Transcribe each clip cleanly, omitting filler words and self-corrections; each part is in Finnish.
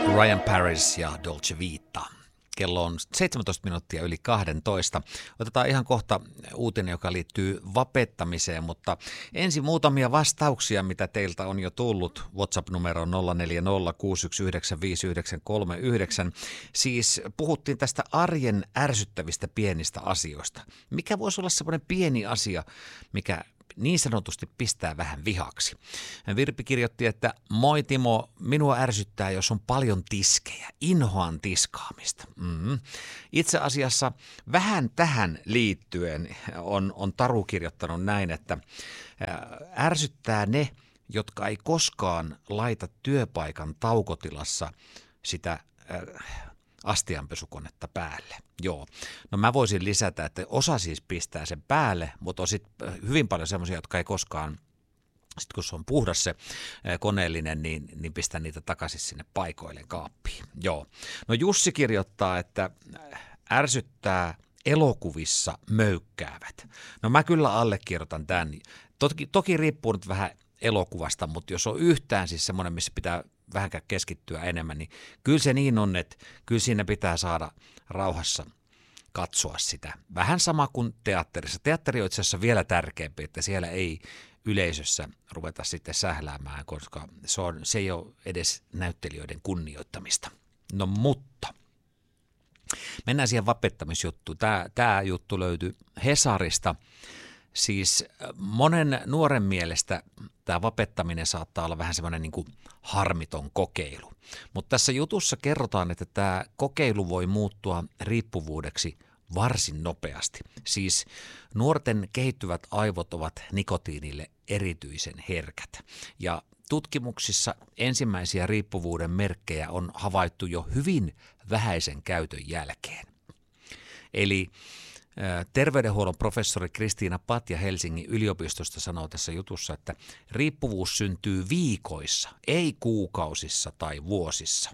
Ryan Paris ja Dolce Vita. Kello on 17 minuuttia yli 12. Otetaan ihan kohta uutinen, joka liittyy vapettamiseen, mutta ensin muutamia vastauksia, mitä teiltä on jo tullut. WhatsApp-numero 0406195939. Siis puhuttiin tästä arjen ärsyttävistä pienistä asioista. Mikä voisi olla semmoinen pieni asia, mikä niin sanotusti pistää vähän vihaksi. Virpi kirjoitti, että moi Timo, minua ärsyttää, jos on paljon tiskejä. Inhoan tiskaamista. Itse asiassa vähän tähän liittyen on Taru kirjoittanut näin, että ärsyttää ne, jotka ei koskaan laita työpaikan taukotilassa sitä astianpesukonetta päälle. Joo. No mä voisin lisätä, että osa siis pistää sen päälle, mutta on sitten hyvin paljon semmoisia, jotka ei koskaan, sitten kun se on puhdas se koneellinen, niin pistää niitä takaisin sinne paikoilleen kaappiin. Joo. No Jussi kirjoittaa, että ärsyttää elokuvissa möykkäävät. No mä kyllä allekirjoitan tämän. Toki riippuu nyt vähän elokuvasta, mutta jos on yhtään siis semmoinen, missä pitää vähänkään keskittyä enemmän, niin kyllä se niin on, että kyllä siinä pitää saada rauhassa katsoa sitä. Vähän sama kuin teatterissa. Teatteri on itse asiassa vielä tärkeämpi, että siellä ei yleisössä ruveta sitten sähläämään, koska se ei ole edes näyttelijöiden kunnioittamista. No mutta mennään siihen vapettamisjuttuun. Tämä juttu löytyy Hesarista. Siis monen nuoren mielestä tämä vapettaminen saattaa olla vähän semmoinen niin kuin harmiton kokeilu. Mutta tässä jutussa kerrotaan, että tämä kokeilu voi muuttua riippuvuudeksi varsin nopeasti. Siis nuorten kehittyvät aivot ovat nikotiinille erityisen herkät. Ja tutkimuksissa ensimmäisiä riippuvuuden merkkejä on havaittu jo hyvin vähäisen käytön jälkeen. Eli terveydenhuollon professori Kristiina Patja Helsingin yliopistosta sanoo tässä jutussa, että riippuvuus syntyy viikoissa, ei kuukausissa tai vuosissa.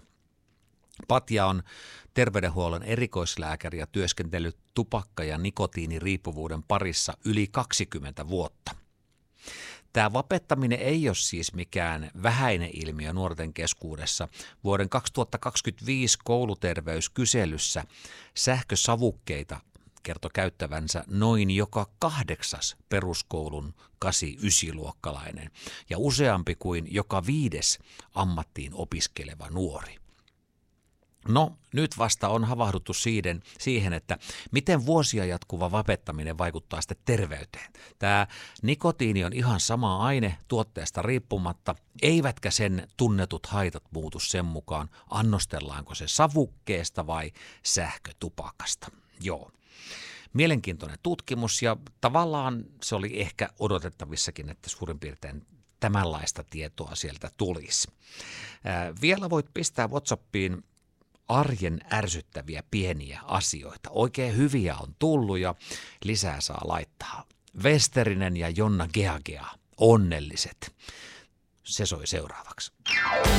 Patja on terveydenhuollon erikoislääkäri ja työskentellyt tupakka- ja nikotiiniriippuvuuden parissa yli 20 vuotta. Tämä vapettaminen ei ole siis mikään vähäinen ilmiö nuorten keskuudessa. Vuoden 2025 kouluterveyskyselyssä sähkösavukkeita kertoi käyttävänsä noin joka 8. peruskoulun 8-9-luokkalainen ja useampi kuin joka 5. ammattiin opiskeleva nuori. No, nyt vasta on havahduttu siihen, että miten vuosia jatkuva vapettaminen vaikuttaa sitten terveyteen. Tämä nikotiini on ihan sama aine tuotteesta riippumatta, eivätkä sen tunnetut haitat muutu sen mukaan, annostellaanko se savukkeesta vai sähkötupakasta. Joo. Mielenkiintoinen tutkimus ja tavallaan se oli ehkä odotettavissakin, että suurin piirtein tämänlaista tietoa sieltä tulisi. Vielä voit pistää WhatsAppiin arjen ärsyttäviä pieniä asioita. Oikein hyviä on tullut ja lisää saa laittaa. Westerinen ja Jonna Geagea, onnelliset. Se soi seuraavaksi.